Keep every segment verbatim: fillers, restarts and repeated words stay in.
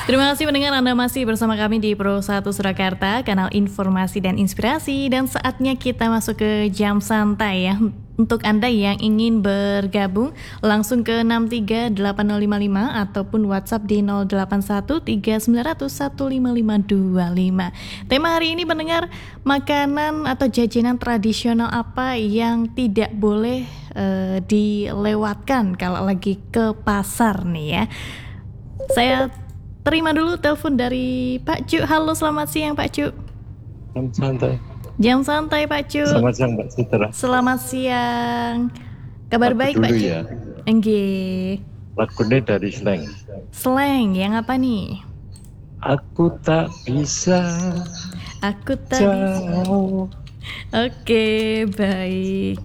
Terima kasih mendengar, Anda masih bersama kami di Pro satu Surakarta, kanal informasi dan inspirasi. Dan saatnya kita masuk ke jam santai ya. Untuk Anda yang ingin bergabung, langsung ke enam tiga delapan nol lima lima ataupun WhatsApp di nol delapan satu tiga sembilan nol satu lima lima dua lima. Tema hari ini mendengar, makanan atau jajanan tradisional apa yang tidak boleh uh, dilewatkan kalau lagi ke pasar nih ya. Saya terima dulu telepon dari Pak Cu. Halo, selamat siang Pak Cu. Jam santai. Jam santai Pak Cu. Selamat siang Mbak Citra. Selamat siang. Kabar Lagu baik dulu Pak Cu? Ya. Enggih. Lagunya dari Slank. Slank yang apa nih? Aku tak bisa. Aku tak bisa. Oke, baik.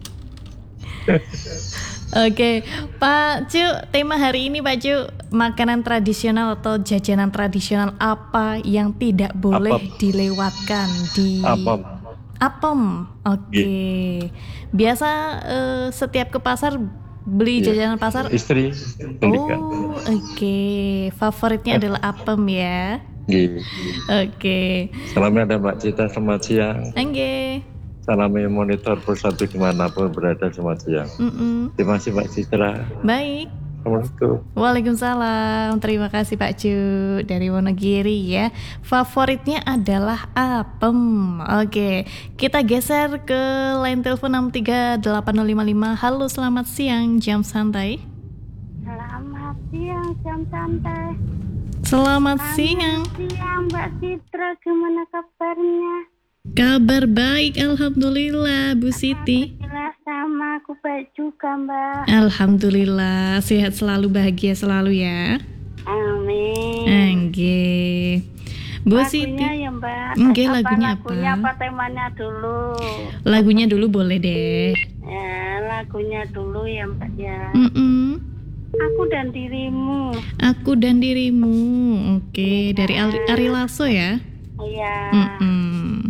Oke, Pak Cu, tema hari ini Pak Cu, makanan tradisional atau jajanan tradisional apa yang tidak boleh Apem. dilewatkan di Apem. Apem. Oke. Yeah. Biasa uh, setiap ke pasar beli yeah. jajanan pasar. Istri. Belikan. Oh, oke. Okay. Favoritnya adalah apem ya. Yeah. Oke. Okay. Salamnya ada Mbak Cita, selamat siang. Oke. Salamnya monitor persatu dimanapun berada, selamat siang. Mm-mm. Terima kasih Mbak Citra. Baik. Assalamualaikum. Waalaikumsalam. Terima kasih Pak Cu dari Wonogiri ya. Favoritnya adalah apem. Oke, kita geser ke line telepon enam tiga delapan nol lima lima. Halo, selamat siang jam santai. Selamat siang jam santai. Selamat, selamat siang. siang Mbak Citra, gimana kabarnya? Kabar baik, alhamdulillah Bu Siti. Alhamdulillah, sama aku baik juga Mbak. Alhamdulillah, sehat selalu, bahagia selalu ya. Amin. Enggih. Bu lagunya Siti. Ya Mbak. Enggih, apa lagunya apa? Lagunya apa temanya dulu? Lagunya dulu boleh deh. Ya, lagunya dulu ya Mbak ya. Mm-mm. Aku dan dirimu. Aku dan dirimu. Oke, dari Ari, Ari Lasso ya. Iya. Mm-mm.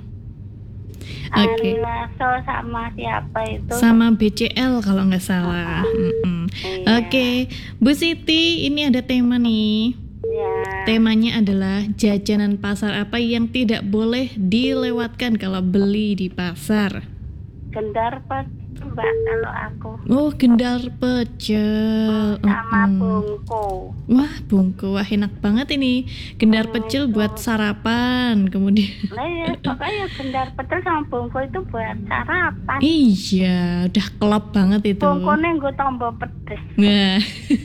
Oke. Okay. Ari Lasso sama siapa itu? Sama B C L kalau nggak salah. Iya. Oke, okay. Bu Siti, ini ada tema nih. Ya. Temanya adalah jajanan pasar apa yang tidak boleh dilewatkan kalau beli di pasar. Gendar pecel Mbak kalau aku. Oh, gendar pecel. Sama mm-hmm. bungku. Wah, bungku. Wah, enak banget ini. Gendar hmm, pecel itu buat sarapan. Kemudian nah ya, pokoknya gendar pecel sama bungku itu buat sarapan. Iya, udah klop banget itu. Bungkunya gue tambah pedes. Nah.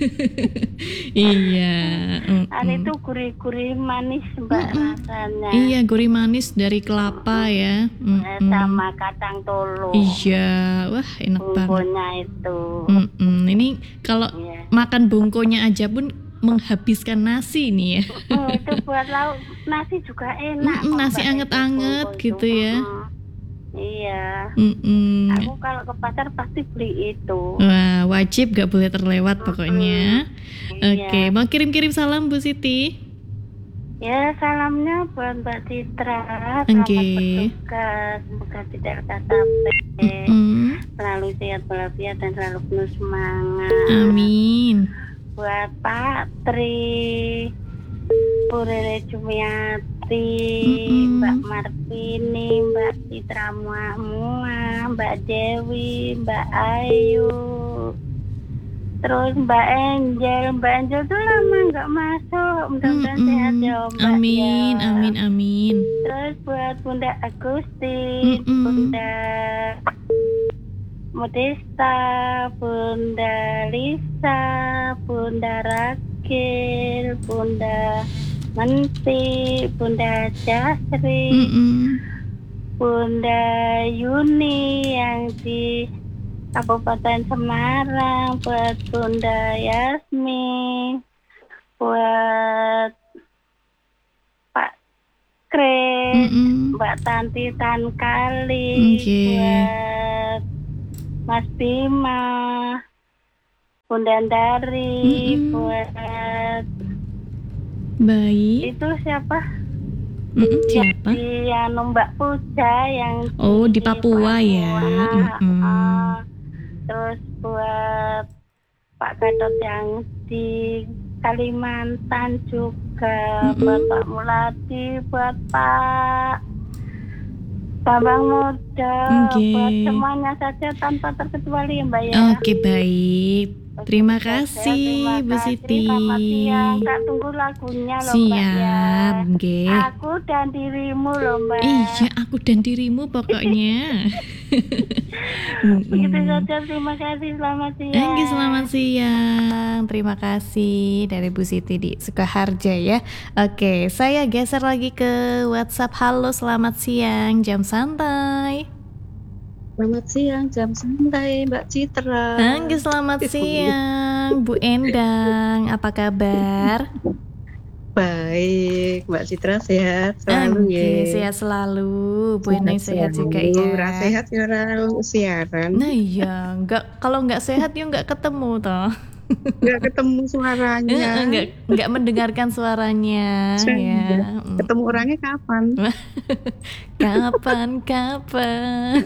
Iya. Ada itu gurih-gurih manis Mbak mm-mm. rasanya. Iya, gurih manis dari kelapa ya. Mm-mm. Sama kacang tolo. Iya, wah enak bungkunya banget. Bungkunya itu. Mm-mm. Ini kalau yeah. makan bungkunya aja pun menghabiskan nasi nih ya. Oh, itu buat lauk nasi juga enak. Mm-mm, nasi anget-anget gitu ya. Mm-mm. Iya. Mm-mm. Aku kalau ke pasar pasti beli itu. Wah, wajib gak boleh terlewat mm-hmm. pokoknya. Iya. Oke, mau kirim-kirim salam Bu Siti? Ya, salamnya buat Mbak Citra. Selamat okay. bertugas, semoga tidak tercapai. Mm-hmm. Selalu sehat walafiat dan selalu penuh semangat. Amin. Buat Pak Tri, Bu Rere Jumiati, mm-hmm. Mbak Martini, Mbak Citra Muah-Muah, Mbak Dewi, Mbak Ayu, terus Mbak Angel. Mbak Angel tuh lama nggak masuk, mudah-mudahan mm-hmm. sehat ya Mbak. Amin, ya. amin, amin. Terus buat Bunda Agustin, mm-hmm. Bunda Modesta, Bunda Lisa, Bunda Rakil, Bunda Menti, Bunda Jasri, mm-mm. Bunda Yuni yang di Kabupaten Semarang, buat Bunda Yasmin, buat Pak Kris, mm-mm. Mbak Tanti Tankali, okay. buat Mas Bima, Bunda Dari, mm-mm. buat baik. Itu siapa? Mm-mm, siapa? Di anu Mbak Puja yang oh di, di Papua, Papua ya. Mm-mm. Uh, terus buat Pak Gatot yang di Kalimantan juga, Mm-mm. buat Pak Muladi, buat Pak Bambang Muda, Oke. buat semuanya saja tanpa terkecuali ya Mbak ya. Oke, baik. Terima Oke, kasih, terima Bu kasih. Siti. Selamat siang. Kak tunggu lagunya loh Mbak ya. Siap, nggih. Aku dan dirimu loh Mbak. Iya, aku dan dirimu pokoknya. Mm-mm. Begitu saja, terima kasih. Selamat siang. Oke, selamat siang. Terima kasih dari Bu Siti di Sukaharja ya. Oke, saya geser lagi ke WhatsApp. Halo, selamat siang. Jam santai. Selamat siang, jam santai Mbak Citra. Oke, selamat siang Bu Endang. Apa kabar? Baik, Mbak Citra sehat selalu Oke, ya. sehat selalu. Bu Endang sehat juga ya. Ora sehat ya ora siaran. Nah iya, nggak kalau nggak sehat yuk nggak ketemu toh. Nggak ketemu suaranya. Eh, nggak nggak mendengarkan suaranya ya. Mm. Ketemu orangnya kapan? Kapan kapan.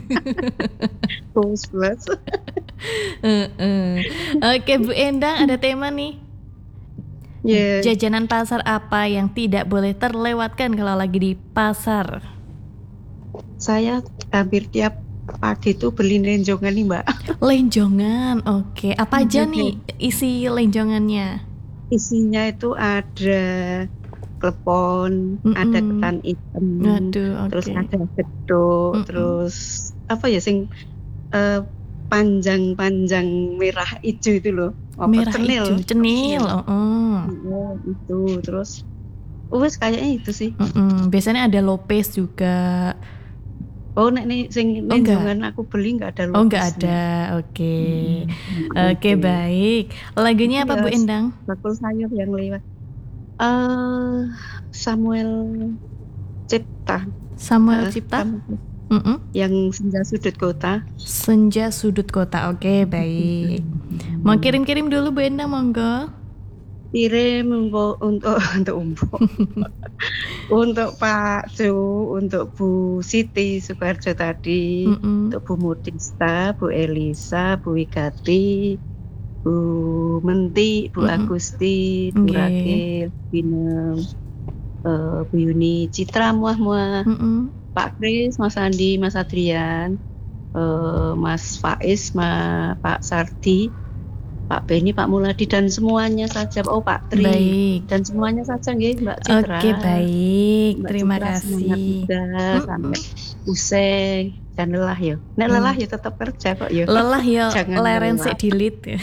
Plus plus. Eh, eh. Oke Bu Endang, ada tema nih. Ya, Jajanan pasar apa yang tidak boleh terlewatkan kalau lagi di pasar? saya hampir tiap pagi tuh beli lenjongan nih Mbak. Lenjongan, oke. Apa aja nih isi lenjongannya? Isinya itu ada klepon, Mm-mm. ada ketan hitam, Aduh, oke. terus ada gedok, Mm-mm. terus apa ya sing eh, panjang-panjang merah hijau itu loh. Apa, Merah cenil. hijau, cenil. Oh, oh. Iya, itu terus wes kayaknya itu sih. Mm-mm. Biasanya ada Lopez juga. Oh nek nih sing Oh, enggak. lenjongan aku beli nggak ada Oh, nggak lokusnya. ada. Oke. Hmm, Oke, gitu. baik. Lagunya apa Bu Yes. Endang? Bakul sayur yang lewat. Eh Samuel Cipta. Samuel Eh, Cipta? Samuel- Mm-mm. yang senja sudut kota. Senja Sudut Kota. Oke, baik. Mau kirim-kirim dulu Bu Endang, monggo. Kirim untuk untuk untuk umpo. Untuk Pak Ju, untuk Bu Siti Sukarjo tadi, Mm-mm. untuk Bu Mudista, Bu Elisa, Bu Wigati, Bu Menti, Bu Mm-mm. Agusti, Bu Nggih. Rakil, Binem, eh, Bu Yuni, Citra, Muah Muah, Mm-mm. Pak Kris, Mas Andi, Mas Adrian, eh, Mas Faiz, Ma, Pak Sardi, Pak Beni, Pak Muladi dan semuanya saja. Oh Pak Tri Baik. dan semuanya saja nggih Mbak Citra. Oke, baik. Mbak Terima Citra semangat kasih. juga Mm-mm. sampai pusing dan lelah ya. Nek Hmm. lelah ya tetap kerja kok ya. Lelah ya, Jangan leren lelah. sik delete.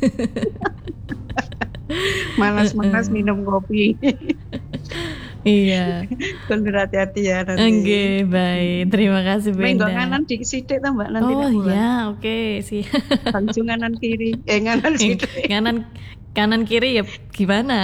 Malas-malas minum kopi. Iya. Kon berhati-hati ya nanti. Oke, baik. Terima kasih Bu Menggo Endang. nganan di sithik ta Mbak nanti Oh nek pulang. iya, oke sih. Langsung nganan kiri. Eh nganan sithik. kanan kanan kiri ya gimana?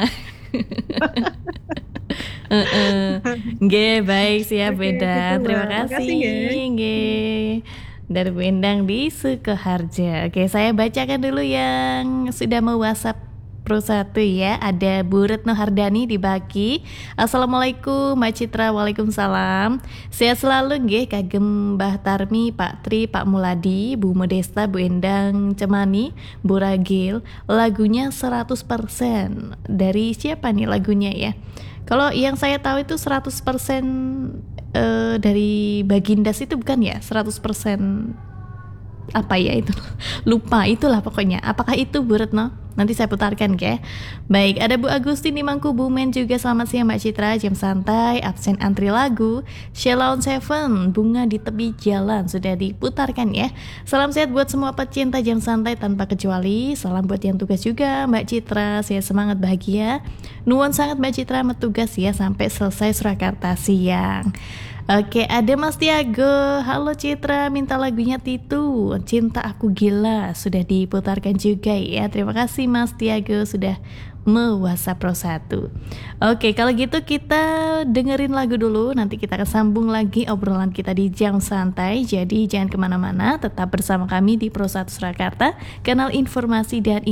Heeh. Nggih, baik siap Bu Oke, Endang. gitu, Terima Mbak. kasih. Makasih, nggih. Nggih. Dari Bu Endang di Sukoharjo. Oke, saya bacakan dulu yang sudah mau WhatsApp Pro satu ya. Ada Bu Retno Hardani di Baki. Assalamualaikum Mbak Citra. Waalaikumsalam. Sehat selalu nggih, kagem Mbah Tarmi, Pak Tri, Pak Muladi, Bu Modesta, Bu Endang Cemani, Bu Ragil. Lagunya seratus persen. Dari siapa nih lagunya ya? Kalau yang saya tahu itu seratus persen eh, dari Bagindas itu bukan ya? seratus persen apa ya itu? Lupa, itulah pokoknya. Apakah itu Bu Retno? Nanti saya putarkan ya. Baik, ada Bu Agustin di Mangkubumen juga. Selamat siang Mbak Citra, jam santai, absen antri lagu Shalom Seven, Bunga di Tepi Jalan sudah diputarkan ya. Salam sehat buat semua pecinta jam santai tanpa kecuali. Salam buat yang tugas juga Mbak Citra, saya semangat bahagia. Nuwun sangat Mbak Citra metugas ya sampai selesai Surakarta siang. Oke, ada Mas Tiago. Halo Citra, minta lagunya Titu, Cinta Aku Gila. Sudah diputarkan juga ya. Terima kasih Mas Tiago sudah me-WhatsApp Pro satu. Oke, kalau gitu kita dengerin lagu dulu. Nanti kita akan sambung lagi obrolan kita di jam santai. Jadi jangan kemana-mana, tetap bersama kami di Pro satu Surakarta, kanal informasi dan